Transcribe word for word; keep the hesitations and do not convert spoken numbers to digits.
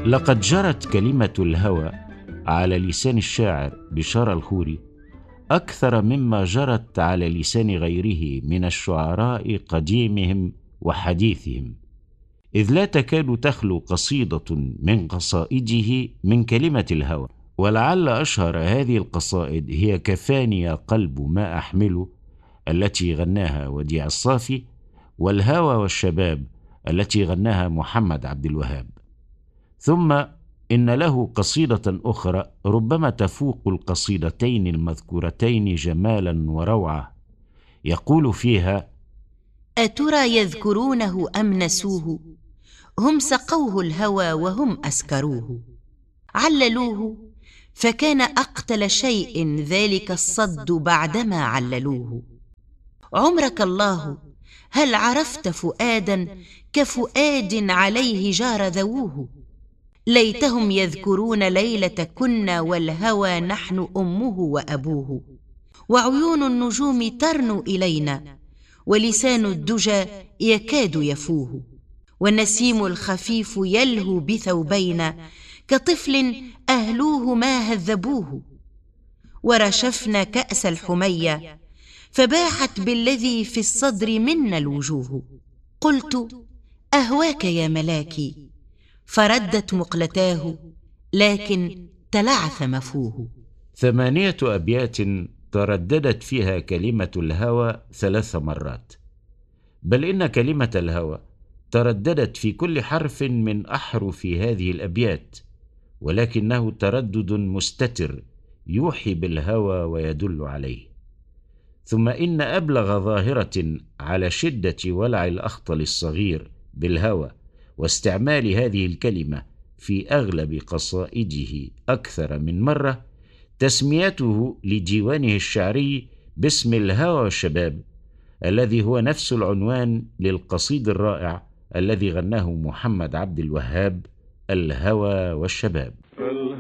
لقد جرت كلمة الهوى على لسان الشاعر بشار الخوري أكثر مما جرت على لسان غيره من الشعراء قديمهم وحديثهم، إذ لا تكاد تخلو قصيدة من قصائده من كلمة الهوى. ولعل أشهر هذه القصائد هي كفاني قلب ما أحمله التي غناها وديع الصافي، والهوى والشباب التي غناها محمد عبد الوهاب. ثم إن له قصيدة أخرى ربما تفوق القصيدتين المذكورتين جمالا وروعة، يقول فيها: أترى يذكرونه أم نسوه، هم سقوه الهوى وهم أسكروه، عللوه فكان أقتل شيء ذلك الصد بعدما عللوه. عمرك الله هل عرفت فؤادا كفؤاد عليه جار ذووه، ليتهم يذكرون ليلة كنا والهوى نحن أمه وأبوه، وعيون النجوم ترنو إلينا ولسان الدجى يكاد يفوه، والنسيم الخفيف يلهو بثوبينا كطفل أهلوه ما هذبوه، ورشفنا كأس الحمية فباحت بالذي في الصدر منا الوجوه. قلت أهواك يا ملاكي، فردت مقلتاه لكن تلعثم فوه. ثمانية أبيات ترددت فيها كلمة الهوى ثلاث مرات، بل إن كلمة الهوى ترددت في كل حرف من أحرف هذه الأبيات، ولكنه تردد مستتر يوحي بالهوى ويدل عليه. ثم إن أبلغ ظاهرة على شدة ولع الأخطل الصغير بالهوى واستعمال هذه الكلمة في أغلب قصائده أكثر من مرة تسميته لديوانه الشعري باسم الهوى والشباب، الذي هو نفس العنوان للقصيد الرائع الذي غناه محمد عبد الوهاب: الهوى والشباب.